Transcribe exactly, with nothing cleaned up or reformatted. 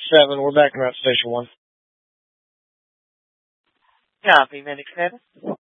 seven, we're back around station one. Copy, Medic seven.